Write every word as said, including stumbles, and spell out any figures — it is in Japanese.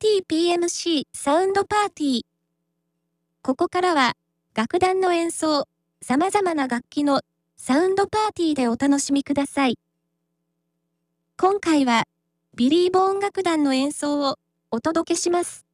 ティーピーエムシー サウンドパーティー。ここからは、楽団の演奏、様々な楽器のサウンドパーティーでお楽しみください。今回は、ビリー・ボーン楽団の演奏をお届けします。